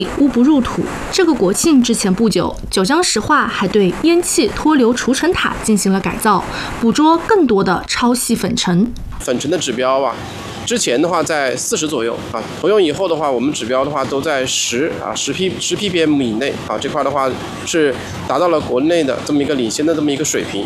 污不入土。这个国庆之前不久，九江石化还对烟气脱硫除尘塔进行了改造，捕捉更多的超细粉尘。 粉尘的指标啊，之前的话在40左右啊，投用以后的话，我们指标的话都在10 ppm 以内啊，这块的话是达到了国内的这么一个领先的这么一个水平。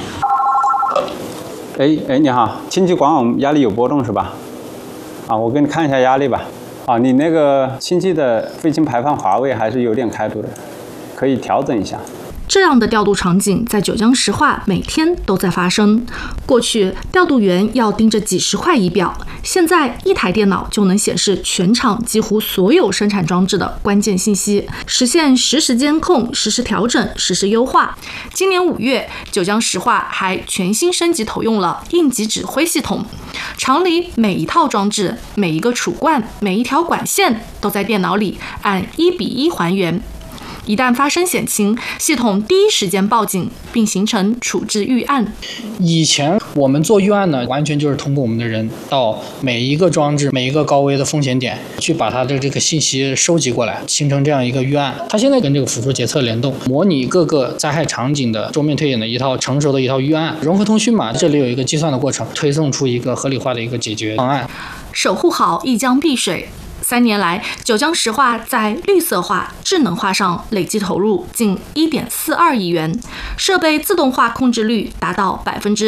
你好，氢气管网压力有波动是吧？啊，我给你看一下压力吧。啊，你那个氢气的废氢排放滑位还是有点开度的，可以调整一下。 这样的调度场景在九江石化每天都在发生。过去调度员要盯着几十块仪表，现在一台电脑就能显示全厂几乎所有生产装置的关键信息，实现实时监控、实时调整、实时优化。今年5月，九江石化还全新升级投用了应急指挥系统，厂里每一套装置、每一个储罐、每一条管线都在电脑里按1:1还原。一旦发生险情，系统第一时间报警，并形成处置预案。 以前我们做预案呢，完全就是通过我们的人到每一个装置、每一个高危的风险点去把它的这个信息收集过来，形成这样一个预案。它现在跟这个辅助决策联动，模拟各个灾害场景的桌面推演的一套成熟的一套预案，融合通讯嘛，这里有一个计算的过程，推送出一个合理化的一个解决方案。 守护好一江碧水。3年来，九江石化在绿色化、智能化上累计投入近1.42亿元，设备自动化控制率达到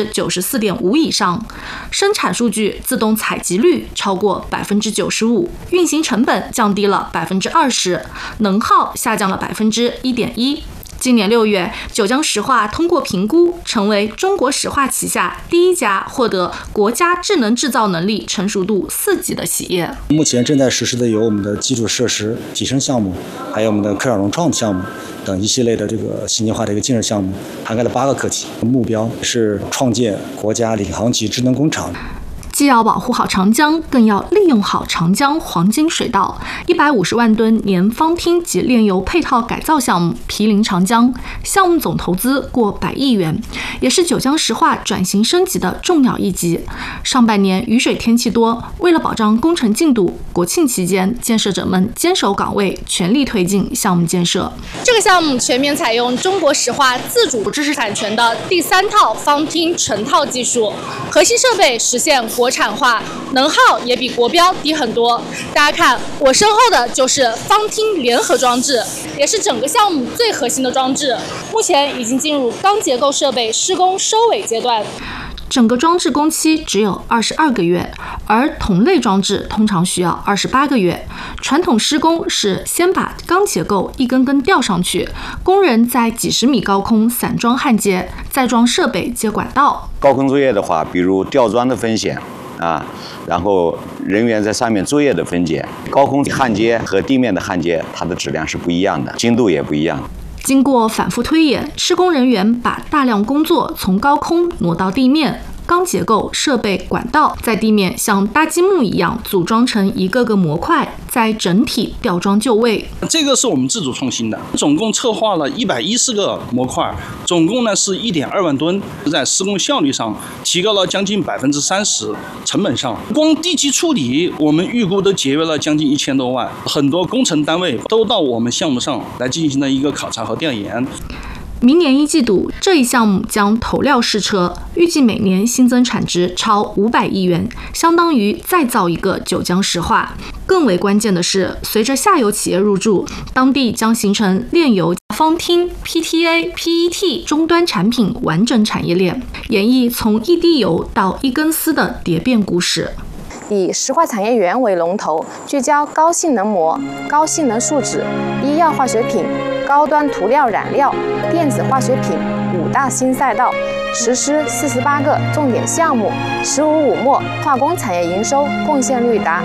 94.5%以上，生产数据自动采集率超过95%，运行成本降低了20%，能耗下降了1.1%。今年6月，九江石化通过评估，成为中国石化旗下第一家获得国家智能制造能力成熟度4级的企业。 目前正在实施的有我们的基础设施提升项目，还有我们的科小融创项目等一系列的这个信息化的一个建设项目，涵盖了8个课题，目标是创建国家领航级智能工厂。 既要保护好长江，更要利用好长江黄金水道。150万吨年方汀及炼油配套改造项目毗邻长江，项目总投资过100亿元，也是九江石化转型升级的重要一级。上半年雨水天气多，为了保障工程进度，国庆期间建设者们坚守岗位，全力推进项目建设。这个项目全面采用中国石化自主知识产权的第3套方汀成套技术，核心设备实现国产化，能耗也比国标低很多。大家看我身后的就是方汀联合装置，也是整个项目最核心的装置，目前已经进入钢结构设备施工收尾阶段。整个装置工期只有22个月，而同类装置通常需要28个月。传统施工是先把钢结构一根根吊上去，工人在几十米高空散装焊接，再装设备接管道。 高空作业的话，比如吊装的风险然后人员在上面作业的分解，高空焊接和地面的焊接，它的质量是不一样的，精度也不一样。 经过反复推演，施工人员把大量工作从高空挪到地面，钢结构、设备、管道在地面像搭积木一样组装成一个个模块，再整体吊装就位。 这个是我们自主创新的，总共策划了110个模块，总共呢是1.2万吨，在施工效率上提高了将近30%，成本上光地基处理我们预估都节约了将近1000多万，很多工程单位都到我们项目上来进行了一个考察和调研。 明年1季度，这一项目将投料试车，预计每年新增产值超500亿元，相当于再造一个九江石化。更为关键的是，随着下游企业入驻，当地将形成炼油、方汀、PTA、PET 终端产品完整产业链，演绎从一滴油到一根丝的蝶变故事。 以石化产业园为龙头，聚焦高性能膜、高性能树脂、医药化学品、高端涂料染料、电子化学品5大新赛道，实施48个重点项目，15五末化工产业营收贡献率达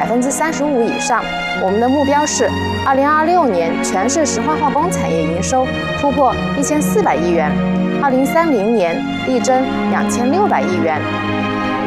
35%以上。我们的目标是2026年全市石化化工产业营收突破1400亿元，2030年力争2600亿元。